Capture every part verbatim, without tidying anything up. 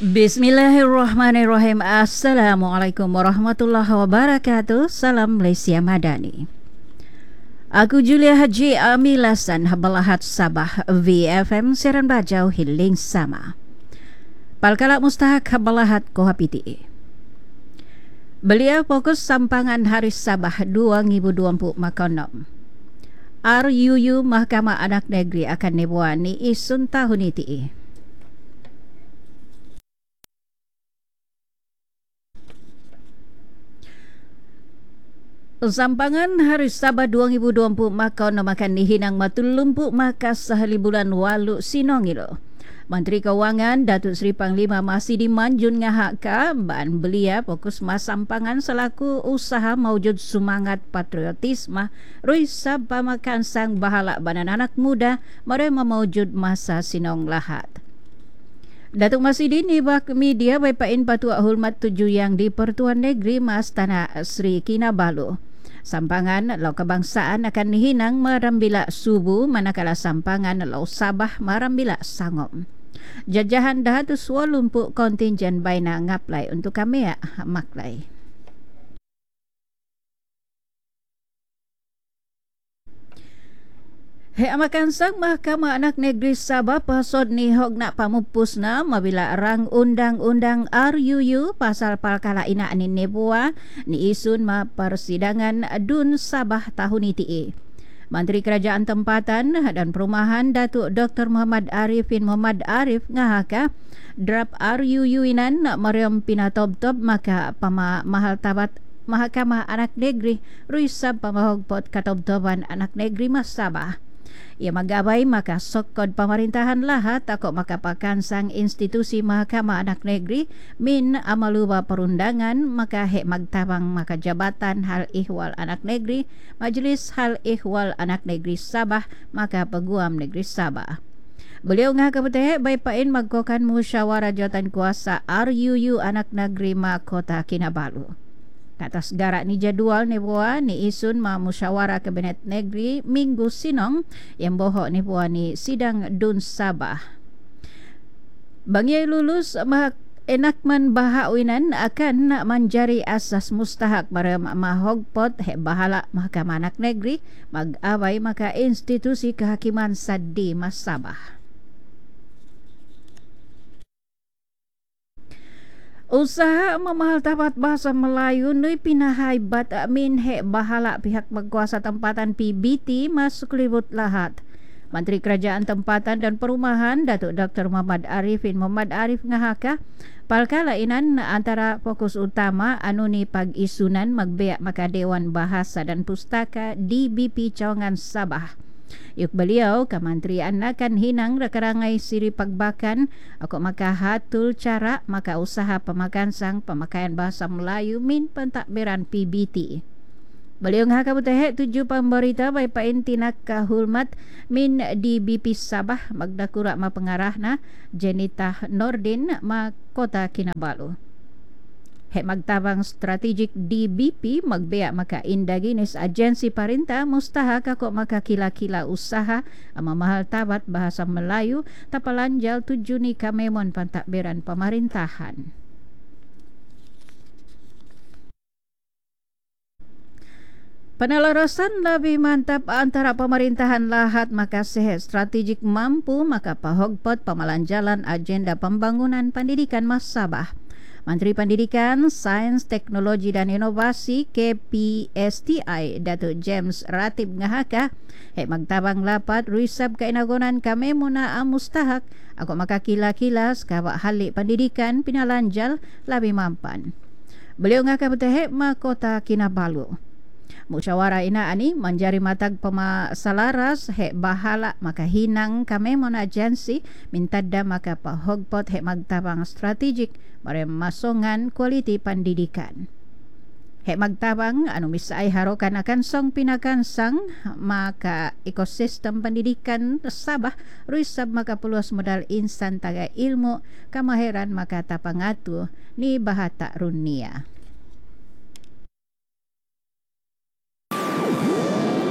Bismillahirrahmanirrahim. Assalamualaikum warahmatullahi wabarakatuh. Salam Malaysia Madani. Aku Julia Haji Amilasan Habalahat Sabah V F M Siaran Bajau Hiling Sama. Palkalak mustahak Habalahat Kohapiti. Beliau fokus sampangan Hari Sabah dua ribu dua puluh Makonom. R U U Mahkamah Anak Negeri akan nebuani isun tahun ini. Sampangan Hari Sabah dua ribu dua puluh maka namakan dihinang matul lumpuk maka sehari bulan walu sinongilo. Menteri Kewangan Datuk Seri Panglima masih dimanjun ngahaka ban belia fokus mas sampangan selaku usaha mewujud semangat patriotisme ruisab pamakan sang bahalak banan anak muda mereka mewujud masa sinong lahat. Datuk Masidi nibak media baipain patuak hormat tujuh yang di Pertuan Negeri Mas Tanah Sri Kinabalu. Sampangan lau kebangsaan akan dihinang merambila subuh manakala sampangan lau Sabah merambila sangom. Jajahan dah tu suar lumpuk kontingen baina ngaplai untuk kami ya maklai. He amakan sang Mahkamah Anak Negeri Sabah pasod ni hok nak pamupusna mabila rang undang-undang R U U pasal palkala ina ni nebua ni isun ma persidangan dun Sabah tahun ini. Menteri Kerajaan Tempatan dan Perumahan Datuk Doktor Muhammad Arifin Muhammad Arif ngahaka draft R U U inan mariam pinatob-tob maka pama mahal tabat Mahkamah Anak Negeri ruisab pamahogpot katob-toban Anak Negeri Mas Sabah. Ia magabay maka sokod pemerintahan lahat takok makapakan sang institusi Mahkamah Anak Negeri min amaluba perundangan maka hek magtabang maka jabatan hal ihwal anak negeri Majlis Hal Ihwal Anak Negeri Sabah maka Peguam Negeri Sabah. Beliau ngah kabuteh baipain magkokan musyawarah jawatan kuasa R U U Anak Negeri Ma Kota Kinabalu. Atas garak ni jadual ni buah ni isun ma musyawarah Kabinet Negeri Minggu Sinong yang bohok ni buah ni sidang Dun Sabah. Bangyai lulus mah enakman bahawinan akan nak menjari asas mustahak para mahogpot he bahala Mahkamah Anak Negeri mag-awai maka institusi kehakiman sadi Mas Sabah. Usaha memahal tapat bahasa Melayu nui pinahai bat amin he bahala pihak berkuasa tempatan P B T masuk libut lahat. Menteri Kerajaan Tempatan dan Perumahan Datuk Doktor Muhammad Arifin Muhammad Arif ngahaka palkala inan antara fokus utama anu ni pag-isunan magbeak maka Dewan Bahasa dan Pustaka D B P Cawangan Sabah. Yuk beliau kementerian akan hinang rekarangai siri pagbakan ako maka hatul cara maka usaha pemakan sang pemakaian bahasa Melayu min pentakbiran P B T. Beliau ngah kabuteh tujuh pemberita baipain tinak kahulmat min D B P Sabah magdakura ma pengarahna Jenita Nordin ma Kota Kinabalu. Hek magtabang strategik D B P magbeak maka indaginis agensi parintah mustahak ako maka kila-kila usaha ama mahal tabat bahasa Melayu tapalanjal tujuh ni kamemon pantakbiran pemerintahan. Penelarasan lebih mantap antara pemerintahan lahat maka sehat strategik mampu maka pahogpot pemalanjalan agenda pembangunan pendidikan Mas Sabah. Menteri Pendidikan, Sains, Teknologi dan Inovasi K P S T I Datuk James Ratib ngahaka hek magtabang lapat ruisab kainagonan kami muna mustahak ako maka kila-kila sekawak halik pendidikan pinalanjal lebih mampan. Beliau ngahaka betehek ma Kota Kinabalu. Musyawarah ina ani menjadi matag pemasalaras hek bahala maka hinang kami mon agensi mintada maka pahogpot hek magtabang strategik bare masongan kualiti pendidikan. Hek magtabang anu misai harokan akan song pinakansang maka ekosistem pendidikan Sabah ruisab maka peluas modal insan taga ilmu kamahiran maka tapangatu ni bahata runia.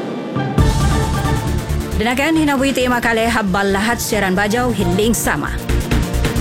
Dinakan hinabuhi ti makale habal lahat siaran Bajau Hiling Sama.